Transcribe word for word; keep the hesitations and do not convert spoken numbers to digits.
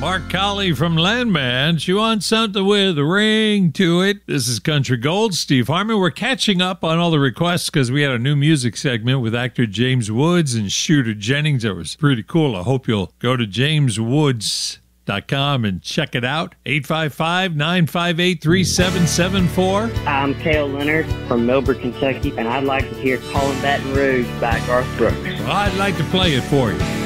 Mark Colley from Landman. She wants something with a ring to it. This is Country Gold. Steve Harmon. We're catching up on all the requests because we had a new music segment with actor James Woods and Shooter Jennings. That was pretty cool. I hope you'll go to james woods dot com and check it out. eight five five, nine five eight, three seven seven four. I'm Cale Leonard from Millburn, Kentucky, and I'd like to hear Callin' Baton Rouge by Garth Brooks. Well, I'd like to play it for you.